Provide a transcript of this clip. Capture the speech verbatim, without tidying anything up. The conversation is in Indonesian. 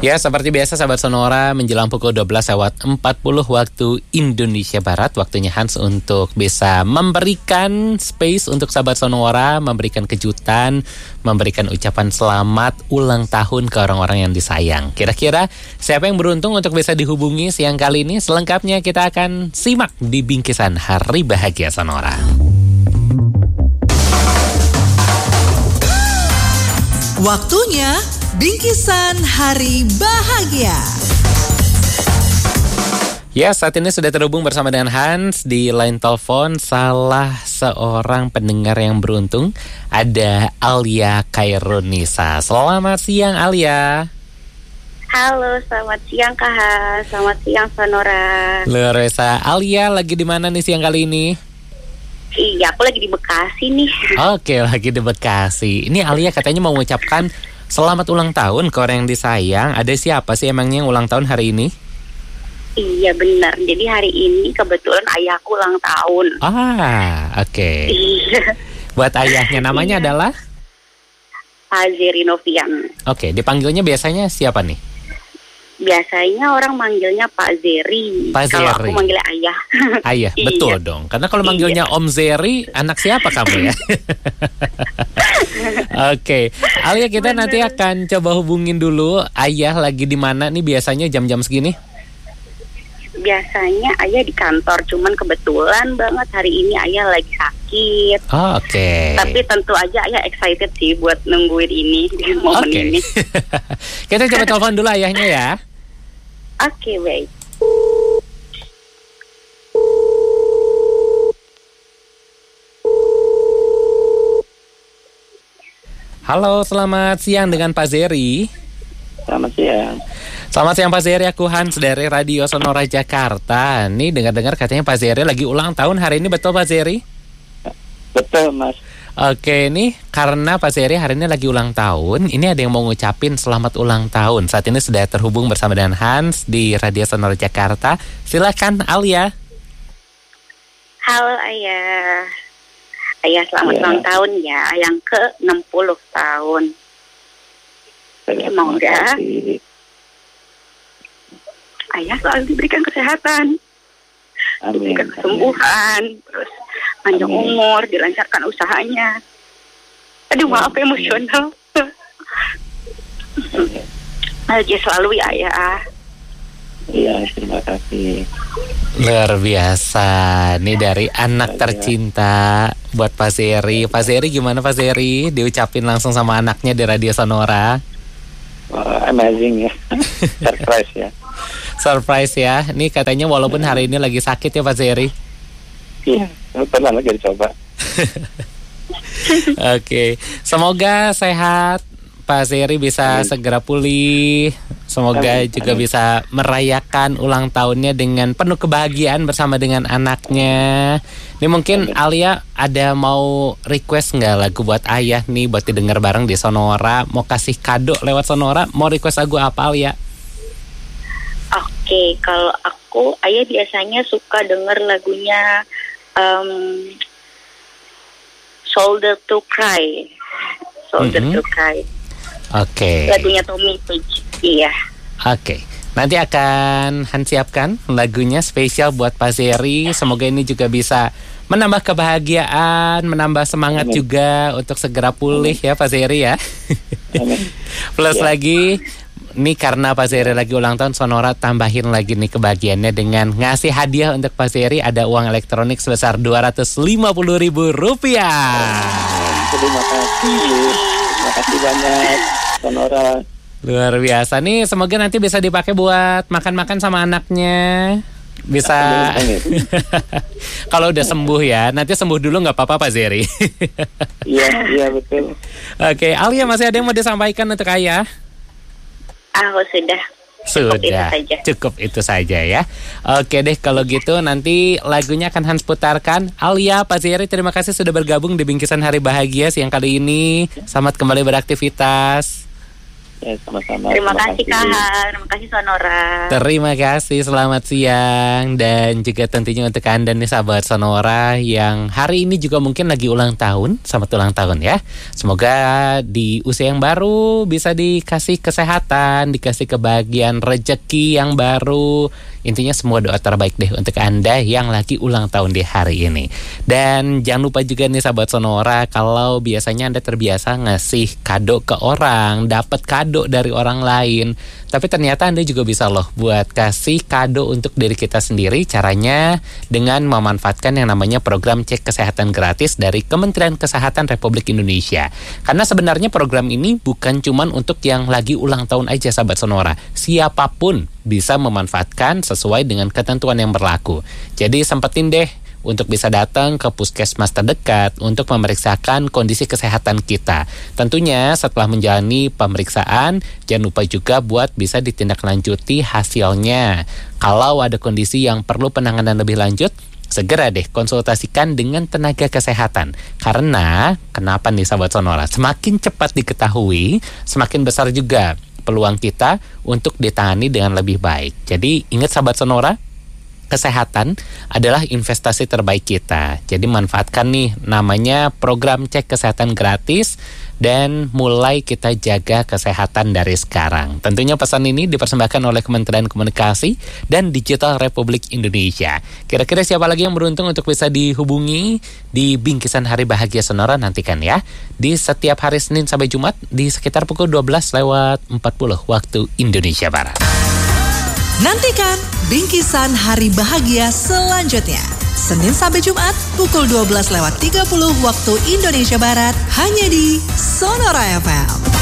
Ya, seperti biasa sahabat Sonora, menjelang pukul dua belas lewat empat puluh waktu Indonesia Barat, waktunya Hans untuk bisa memberikan space untuk sahabat Sonora, memberikan kejutan, memberikan ucapan selamat ulang tahun ke orang-orang yang disayang. Kira-kira siapa yang beruntung untuk bisa dihubungi siang kali ini? Selengkapnya kita akan simak di bingkisan Hari Bahagia Sonora. Waktunya Bingkisan Hari Bahagia. Ya, saat ini sudah terhubung bersama dengan Hans di line telepon salah seorang pendengar yang beruntung. Ada Alia Khairunisa. Selamat siang, Alia. Halo, selamat siang Kak Has. Selamat siang Sonora. Luar biasa. Alia lagi di mana nih siang kali ini? Iya, aku lagi di Bekasi nih. Oke, lagi di Bekasi. Ini Alia katanya mau mengucapkan selamat ulang tahun ke orang yang disayang. Ada siapa sih emangnya yang ulang tahun hari ini? Iya benar. Jadi hari ini kebetulan ayahku ulang tahun. Ah, oke. Okay. Iya. Buat ayahnya namanya iya. adalah? Pak Zeri Novian. Oke, okay, dipanggilnya biasanya siapa nih? Biasanya orang manggilnya Pak Zeri. Pak Zeri. Kalau aku manggilnya ayah. Ayah, betul iya. dong. Karena kalau manggilnya iya. Om Zeri, anak siapa kamu ya? Oke, okay. Alia kita Bener. nanti akan coba hubungin dulu. Ayah lagi di mana nih biasanya jam-jam segini? Biasanya ayah di kantor, cuman kebetulan banget hari ini ayah lagi sakit. Oh, oke. Okay. Tapi tentu aja ayah excited sih buat nungguin ini di momen okay. ini. Kita coba telepon dulu ayahnya ya. Oke, okay, baik. Halo, selamat siang dengan Pak Zeri. Selamat siang. Selamat siang Pak Zeri, aku Hans dari Radio Sonora Jakarta. Nih dengar-dengar katanya Pak Zeri lagi ulang tahun hari ini, betul Pak Zeri? Betul Mas. Oke, nih karena Pak Zeri hari ini lagi ulang tahun, ini ada yang mau ngucapin selamat ulang tahun. Saat ini sudah terhubung bersama dengan Hans di Radio Sonora Jakarta. Silakan Alia. Halo Ayah. Ayah selamat ya. ulang tahun ya, yang ke enam puluh tahun. Semoga Ayah selalu diberikan kesehatan, Amin. diberikan kesembuhan, Amin. terus panjang Amin. umur, dilancarkan usahanya. Aduh, maaf emosional. Aja selalu ya Ayah. Iya, terima kasih. Luar biasa. Ini dari anak tercinta buat Pak Zeri. Pak Zeri gimana Pak Zeri? Diucapin langsung sama anaknya di Radio Sonora. Wow, amazing ya. Surprise ya. Surprise ya. Ini katanya walaupun hari ini lagi sakit ya Pak Zeri. Iya, pernah lagi dicoba. Oke, okay. Semoga sehat. Pak Zeri bisa Amin. segera pulih. Semoga Amin. juga Amin. bisa merayakan ulang tahunnya dengan penuh kebahagiaan bersama dengan anaknya. Ini mungkin Amin. Alia ada mau request nggak lagu buat ayah nih buat didengar bareng di Sonora? Mau kasih kado lewat Sonora? Mau request lagu apa Alia? Oke, kalau aku ayah biasanya suka denger lagunya um, Shoulder to Cry. Shoulder mm-hmm. to Cry. Oke. Okay. Lagunya Tommy Page. Iya. Oke. Okay. Nanti akan Hans siapkan lagunya spesial buat Pak Zeri. Semoga ini juga bisa menambah kebahagiaan, menambah semangat Amin. juga untuk segera pulih Amin. ya Pak Zeri ya. Amin. Plus ya. lagi, nih karena Pak Zeri lagi ulang tahun, Sonora tambahin lagi nih kebahagiaannya dengan ngasih hadiah untuk Pak Zeri. Ada uang elektronik sebesar dua ratus lima puluh ribu rupiah. Terima kasih. Terima kasih banyak Sonora. Luar biasa nih, semoga nanti bisa dipakai buat makan-makan sama anaknya. Bisa. Kalau udah sembuh ya, nanti sembuh dulu nggak apa-apa Pak Zeri. Iya, iya betul. Oke, Alia masih ada yang mau disampaikan untuk ayah? Aku sudah. Sudah, cukup itu saja. Cukup itu saja ya. Oke deh, kalau gitu nanti lagunya akan Hans putarkan. Alia, Pak Zeri, terima kasih sudah bergabung di Bingkisan Hari Bahagia siang kali ini. Selamat kembali beraktivitas. Ya, sama-sama. Terima, Terima kasih Kak Han, terima kasih Sonora. Terima kasih, selamat siang. Dan juga tentunya untuk Anda nih sahabat Sonora yang hari ini juga mungkin lagi ulang tahun. Selamat ulang tahun ya. Semoga di usia yang baru bisa dikasih kesehatan, dikasih kebahagiaan, rezeki yang baru. Intinya semua doa terbaik deh untuk Anda yang lagi ulang tahun di hari ini. Dan jangan lupa juga nih sahabat Sonora, kalau biasanya Anda terbiasa ngasih kado ke orang, dapat kado dari orang lain, tapi ternyata Anda juga bisa loh buat kasih kado untuk diri kita sendiri. Caranya dengan memanfaatkan yang namanya program cek kesehatan gratis dari Kementerian Kesehatan Republik Indonesia. Karena sebenarnya program ini bukan cuman untuk yang lagi ulang tahun aja sahabat Sonora. Siapapun bisa memanfaatkan sesuai dengan ketentuan yang berlaku. Jadi sempetin deh untuk bisa datang ke puskesmas terdekat untuk memeriksakan kondisi kesehatan kita. Tentunya setelah menjalani pemeriksaan, jangan lupa juga buat bisa ditindaklanjuti hasilnya. Kalau ada kondisi yang perlu penanganan lebih lanjut, segera deh konsultasikan dengan tenaga kesehatan. Karena, kenapa nih sahabat Sonora? Semakin cepat diketahui, semakin besar juga peluang kita untuk ditangani dengan lebih baik. Jadi ingat sahabat Sonora, kesehatan adalah investasi terbaik kita. Jadi manfaatkan nih namanya program cek kesehatan gratis dan mulai kita jaga kesehatan dari sekarang. Tentunya pesan ini dipersembahkan oleh Kementerian Komunikasi dan Digital Republik Indonesia. Kira-kira siapa lagi yang beruntung untuk bisa dihubungi di Bingkisan Hari Bahagia Sonora? Nantikan ya di setiap hari Senin sampai Jumat di sekitar pukul dua belas lewat empat puluh waktu Indonesia Barat. Nantikan Bingkisan Hari Bahagia selanjutnya. Senin sampai Jumat pukul dua belas lewat tiga puluh waktu Indonesia Barat hanya di Sonora F M.